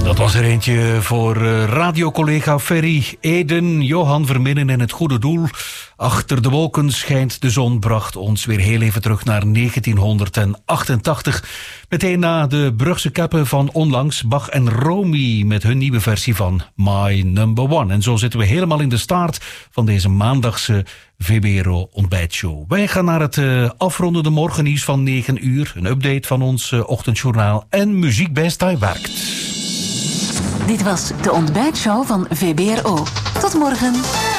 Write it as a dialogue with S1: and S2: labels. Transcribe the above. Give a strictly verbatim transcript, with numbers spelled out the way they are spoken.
S1: Dat was er eentje voor uh, radiocollega Ferry Eden, Johan Verminnen en het goede doel. Achter de wolken schijnt de zon bracht ons weer heel even terug naar negentienhonderdachtentachtig. Meteen na de Brugse Keppen van onlangs, Bach en Romy met hun nieuwe versie van My Number One. En zo zitten we helemaal in de staart van deze maandagse V B R O ontbijtshow. Wij gaan naar het uh, afrondende morgennieuws van negen uur. Een update van ons uh, ochtendjournaal en muziek bij Stijn werkt.
S2: Dit was de ontbijtshow van V B R O. Tot morgen.